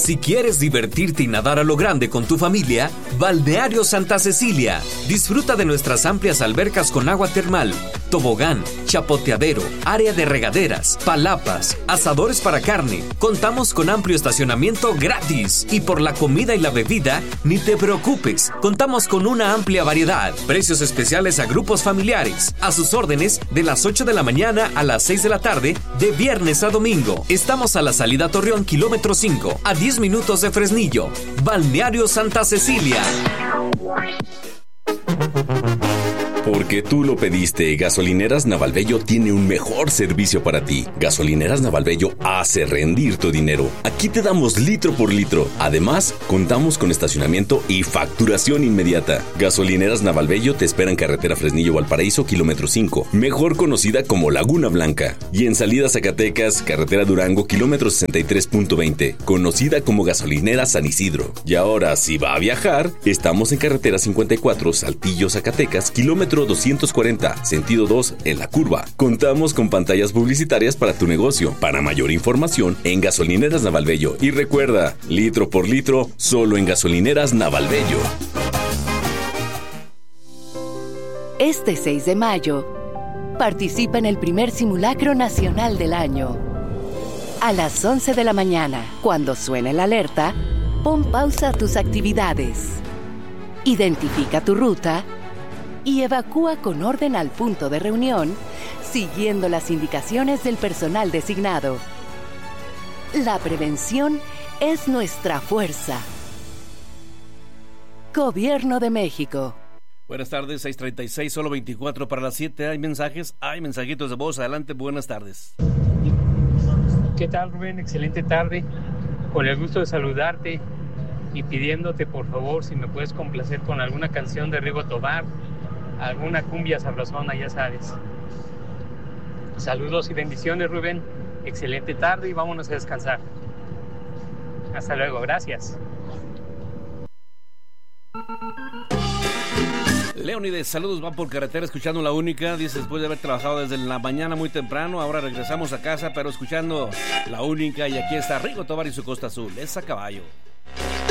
Si quieres divertirte y nadar a lo grande con tu familia, Balneario Santa Cecilia. Disfruta de nuestras amplias albercas con agua termal, tobogán, chapoteadero, área de regaderas, palapas, asadores para carne. Contamos con amplio estacionamiento gratis. Y por la comida y la bebida, ni te preocupes. Contamos con una amplia variedad. Precios especiales a grupos familiares. A sus órdenes de las 8 de la mañana a las 6 de la tarde, de viernes a domingo. Estamos a la salida Torreón, kilómetro 5, a 10 minutos de Fresnillo. Balneario Santa Cecilia. Porque tú lo pediste, Gasolineras Navalbello tiene un mejor servicio para ti. Gasolineras Navalbello hace rendir tu dinero. Aquí te damos litro por litro. Además, contamos con estacionamiento y facturación inmediata. Gasolineras Navalbello te espera en carretera Fresnillo-Valparaíso, kilómetro 5, mejor conocida como Laguna Blanca. Y en salida Zacatecas, carretera Durango, kilómetro 63.20, conocida como Gasolinera San Isidro. Y ahora, si va a viajar, estamos en carretera 54, Saltillo, Zacatecas, kilómetro 240, sentido 2, en la curva. Contamos con pantallas publicitarias para tu negocio. Para mayor información, en Gasolineras Navalbello. Y recuerda, litro por litro, solo en Gasolineras Navalbello. Este 6 de mayo, participa en el primer simulacro nacional del año. A las 11 de la mañana, cuando suene la alerta, pon pausa a tus actividades. Identifica tu ruta y evacúa con orden al punto de reunión, siguiendo las indicaciones del personal designado. La prevención es nuestra fuerza. Gobierno de México. Buenas tardes, 6:36, solo 24 para las 7. Hay mensajes, hay mensajitos de voz. Adelante, buenas tardes. ¿Qué tal, Rubén? Excelente tarde. Con el gusto de saludarte y pidiéndote, por favor, si me puedes complacer con alguna canción de Rigo Tobar, alguna cumbia sabrosona, ya sabes. Saludos y bendiciones, Rubén. Excelente tarde y vámonos a descansar. Hasta luego, gracias. Leónides, saludos, van por carretera escuchando La Única. Dice, después de haber trabajado desde la mañana muy temprano, ahora regresamos a casa, pero escuchando La Única. Y aquí está Rigo Tobar y su Costa Azul. Es a caballo.